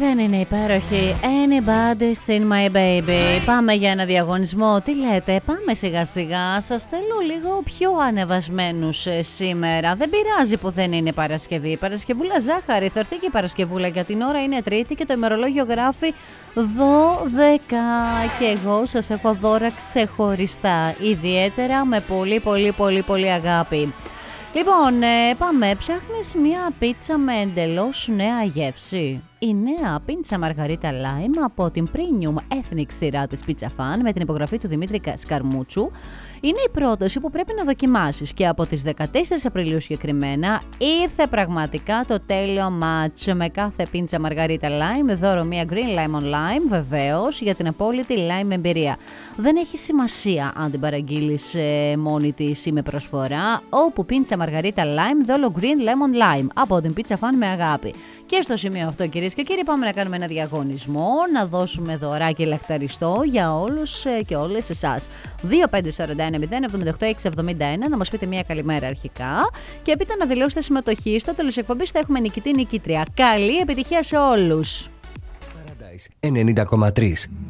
Δεν είναι υπέροχη. Anybody's in my baby. Πάμε για ένα διαγωνισμό. Τι λέτε, πάμε σιγά σιγά. Σας θέλω λίγο πιο ανεβασμένους σήμερα. Δεν πειράζει που δεν είναι Παρασκευή. Παρασκευούλα ζάχαρη. Θα έρθει και η Παρασκευούλα. Για την ώρα είναι Τρίτη και το ημερολόγιο γράφει 12. Και εγώ σας έχω δώρα ξεχωριστά. Ιδιαίτερα με πολύ αγάπη. Λοιπόν, πάμε. Ψάχνεις μια πίτσα με εντελώς νέα γεύση? Η νέα πίτσα Μαργαρίτα Lime από την Premium Ethnic σειρά της Pizza Fan με την υπογραφή του Δημήτρη Σκαρμούτσου είναι η πρόταση που πρέπει να δοκιμάσεις και από τις 14 Απριλίου συγκεκριμένα ήρθε πραγματικά το τέλειο match με κάθε πίτσα Μαργαρίτα Lime, δώρο μια Green Lemon Lime βεβαίως για την απόλυτη lime εμπειρία. Δεν έχει σημασία αν την παραγγείλεις μόνη της ή με προσφορά, όπου πίτσα Μαργαρίτα Lime δώρο Green Lemon Lime από την Pizza Fan με αγάπη. Και στο σημείο αυτό, κυρίες και κύριοι, πάμε να κάνουμε ένα διαγωνισμό, να δώσουμε δωράκι λαχταριστό για όλους και όλες εσάς. 2541-078-671, να μας πείτε μια καλημέρα αρχικά και έπειτα να δηλώσετε συμμετοχή. Στο τέλος της εκπομπής θα έχουμε νικητή-νικήτρια. Καλή επιτυχία σε όλους. 90,3